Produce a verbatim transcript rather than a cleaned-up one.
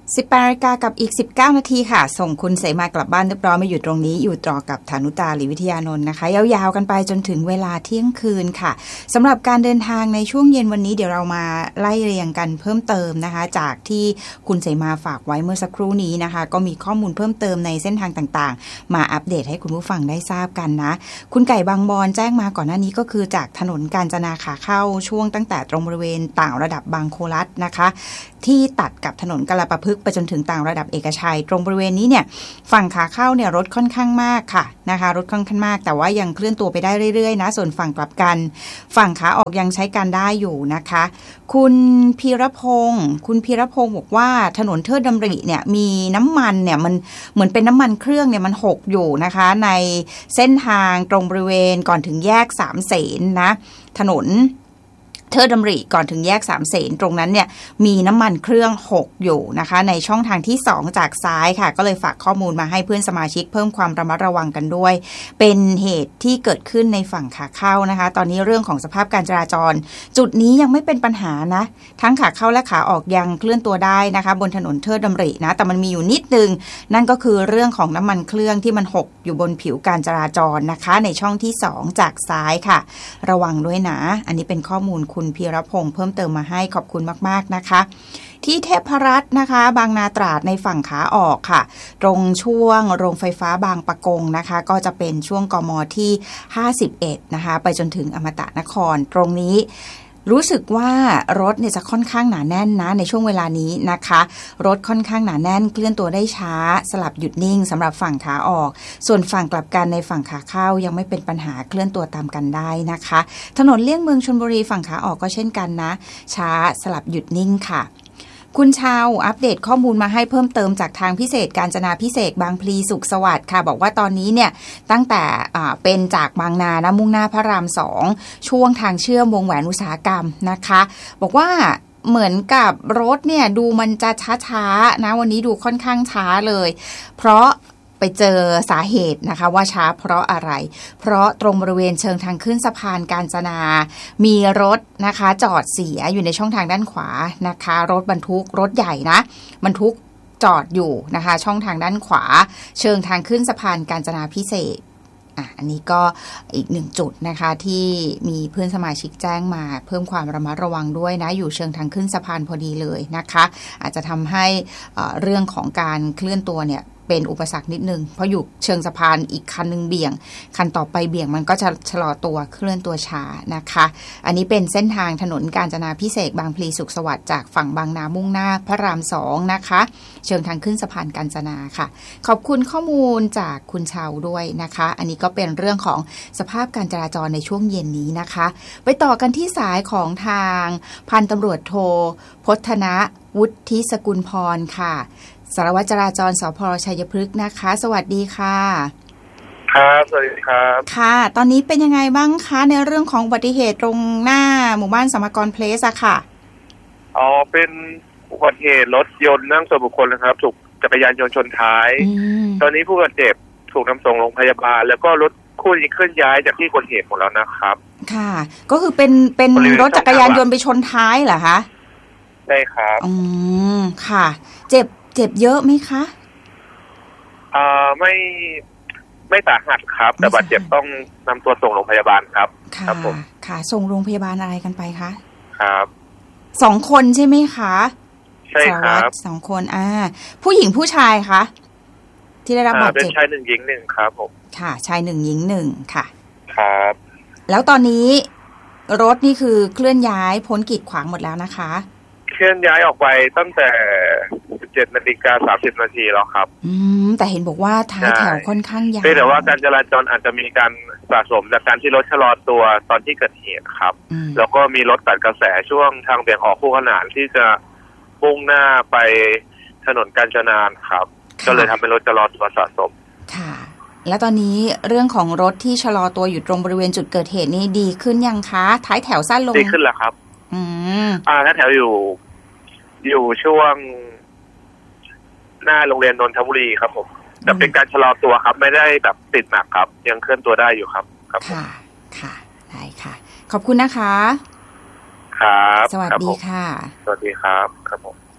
สิบแปดนาฬิกากับอีกสิบเก้านาทีค่ะส่งคุณเสมากลับบ้านเรียบร้อยมาอยู่ตรงนี้อยู่ต่อกับฐานุตาหรือวิทยานนท์นะคะยาวๆกันไปจนถึงเวลาเที่ยงคืนค่ะสำหรับการเดินทางในช่วงเย็นวันนี้เดี๋ยวเรามาไล่เรียงกันเพิ่มเติมนะคะจากที่คุณเสมาฝากไว้เมื่อสักครู่นี้นะคะก็มีข้อมูลเพิ่มเติมในเส้นทางต่างๆมาอัปเดตให้คุณผู้ฟังได้ทราบกันนะคุณไก่บางบอนแจ้งมาก่อนหน้านี้ก็คือจากถนนกาญจนาขาเข้าช่วงตั้งแต่ตรงบริเวณต่างระดับบางโคลัสนะคะที่ตัดกับถนนกาลาปะพฤกษ์ไปจนถึงต่างระดับเอกชัยตรงบริเวณนี้เนี่ยฝั่งขาเข้าเนี่ยรถค่อนข้างมากค่ะนะคะรถค่อนข้างมากแต่ว่ายังเคลื่อนตัวไปได้เรื่อยๆนะส่วนฝั่งกลับกันฝั่งขาออกยังใช้การได้อยู่นะคะคุณพีรพงศ์คุณพีรพงศ์บอกว่าถนนเทิดดำริเนี่ยมีน้ำมันเนี่ยมันเหมือนเป็นน้ำมันเครื่องเนี่ยมันหกอยู่นะคะในเส้นทางตรงบริเวณก่อนถึงแยกสามเสนนะถนนเทิดดำริก่อนถึงแยกสามเสนตรงนั้นเนี่ยมีน้ำมันเครื่องหกอยู่นะคะในช่องทางที่สองจากซ้ายค่ะก็เลยฝากข้อมูลมาให้เพื่อนสมาชิกเพิ่มความระมัดระวังกันด้วยเป็นเหตุที่เกิดขึ้นในฝั่งขาเข้านะคะตอนนี้เรื่องของสภาพการจราจรจุดนี้ยังไม่เป็นปัญหานะทั้งขาเข้าและขาออกยังเคลื่อนตัวได้นะคะบนถนนเทิดดำรินะแต่มันมีอยู่นิดนึงนั่นก็คือเรื่องของน้ำมันเครื่องที่มันหกอยู่บนผิวการจราจรนะคะในช่องที่สองจากซ้ายค่ะระวังด้วยนะอันนี้เป็นข้อมูลคุณพีรพงศ์เพิ่มเติมมาให้ขอบคุณมากๆนะคะที่เทพรัตน์นะคะบางนาตราดในฝั่งขาออกค่ะตรงช่วงโรงไฟฟ้าบางปะกงนะคะก็จะเป็นช่วงกมที่ห้าสิบเอ็ดนะคะไปจนถึงอมตะนครตรงนี้รู้สึกว่ารถเนี่ยจะค่อนข้างหนาแน่นนะในช่วงเวลานี้นะคะรถค่อนข้างหนาแน่นเคลื่อนตัวได้ช้าสลับหยุดนิ่งสำหรับฝั่งขาออกส่วนฝั่งกลับกันในฝั่งขาเข้ายังไม่เป็นปัญหาเคลื่อนตัวตามกันได้นะคะถนนเลี่ยงเมืองชลบุรีฝั่งขาออกก็เช่นกันนะช้าสลับหยุดนิ่งค่ะคุณชาวอัปเดตข้อมูลมาให้เพิ่มเติมจากทางพิเศษกาญจนาพิเศษบางพลีสุขสวัสดิ์ค่ะบอกว่าตอนนี้เนี่ยตั้งแต่เป็นจากบางนานะมุ่งหน้าพระรามสองช่วงทางเชื่อมวงแหวนอุตสาหกรรมนะคะบอกว่าเหมือนกับรถเนี่ยดูมันจะช้าๆนะวันนี้ดูค่อนข้างช้าเลยเพราะไปเจอสาเหตุนะคะว่าช้าเพราะอะไรเพราะตรงบริเวณเชิงทางขึ้นสะพานกาญจนามีรถนะคะจอดเสียอยู่ในช่องทางด้านขวานะคะรถบรรทุกรถใหญ่นะบรรทุกจอดอยู่นะคะช่องทางด้านขวาเชิงทางขึ้นสะพานกาญจนาพิเศษอ่ะอันนี้ก็อีกหนึ่งจุดนะคะที่มีเพื่อนสมาชิกแจ้งมาเพิ่มความระมัดระวังด้วยนะอยู่เชิงทางขึ้นสะพานพอดีเลยนะคะอาจจะทำให้เอ่อเรื่องของการเคลื่อนตัวเนี่ยเป็นอุปสรรคนิดนึงเพราะอยู่เชิงสะพานอีกคันนึงเบี่ยงคันต่อไปเบี่ยงมันก็จะชะลอตัวเคลื่อนตัวช้านะคะอันนี้เป็นเส้นทางถนนกาญจนาพิเศษบางพลีสุขสวัสดิ์จากฝั่งบางนามุ่งหน้าพระรามสองนะคะเชิงทางขึ้นสะพานกาญจนาค่ะขอบคุณข้อมูลจากคุณชาวด้วยนะคะอันนี้ก็เป็นเรื่องของสภาพการจราจรในช่วงเย็นนี้นะคะไปต่อกันที่สายของทางพันตำรวจโทพจนะวุฒิสกุลพรค่ะสารวัตรจราจรสภ.ชัยพฤกษ์นะคะสวัสดีค่ะครับสวัสดีครับค่ะตอนนี้เป็นยังไงบ้างคะในเรื่องของอุบัติเหตุตรงหน้าหมู่บ้านสมกรเพลสอะค่ะอ๋อเป็นอุบัติเหตุรถยนต์นั่งส่วนบุคคลนะครับถูกจักรยานยนต์ชนท้ายตอนนี้ผู้บาดเจ็บถูกนำส่งโรงพยาบาลแล้วก็รถคู่นี้เคลื่อนย้ายจากที่เกิดเหตุหมดแล้วนะครับค่ะก็คือเป็นเป็นรถจักรยานยนต์ไปชนท้ายเหรอคะใช่ครับอืมค่ะเจ็บเจ็บเยอะไหมคะอ่าไม่ไม่สาหัสครับแต่บาดเจ็บต้องนำตัวส่งโรงพยาบาลครับครับผมค่ะส่งโรงพยาบาลอะไรกันไปคะครับสองคนใช่ไหมคะใช่ครับสองคนอ่าผู้หญิงผู้ชายคะที่ได้รับบาดเจ็บเป็นชายหนึ่งหญิงหนึ่งครับผมค่ะชายหนึ่งหญิงหนึ่งค่ะครับแล้วตอนนี้รถนี่คือเคลื่อนย้ายพ้นกีดขวางหมดแล้วนะคะเคลื่อนย้ายออกไปตั้งแต่ สิบเจ็ดนาฬิกาสามสิบนาทีแล้วครับอืมแต่เห็นบอกว่าท้ายแถวค่อนข้างยาวแต่ว่าการจราจรอาจจะมีการสะสมจากการที่รถชะลอตัวตอนที่เกิดเหตุครับแล้วก็มีรถตัดกระแสช่วงทางเบี่ยงออกคู่ขนานที่จะมุ่งหน้าไปถนนกาญจนาครับก็เลยทำให้รถชะลอตัวสะสมค่ะแล้วตอนนี้เรื่องของรถที่ชะลอตัวอยู่ตรงบริเวณจุดเกิดเหตุนี้ดีขึ้นยังคะท้ายแถวสั้นลงดีขึ้นแล้วครับอืมอ่าท้ายแถวอยู่อยู่ช่วงหน้าโรงเรียนนนทบุรีครับผมแต่เป็นการชะลอตัวครับไม่ได้แบบติดหนักครับยังเคลื่อนตัวได้อยู่ครับครับค่ะค่ะได้ค่ะขอบคุณนะคะครับสวัสดีค่ะสวัสดีครับครับผม